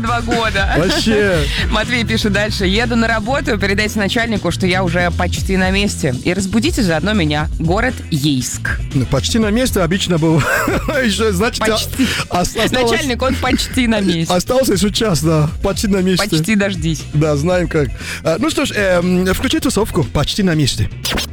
2 года. Вообще. Матвей пишет дальше. Еду на работу, передайте начальнику, что я уже почти на месте. И разбудите заодно меня. Город Ейск. Ну, почти на месте обычно был. Еще, значит, Почти. осталось... Начальник, он почти на месте. Остался еще час, да. Почти на месте. Почти дождись. Да, знаем как. Ну что ж, включи тусовку. Почти на месте.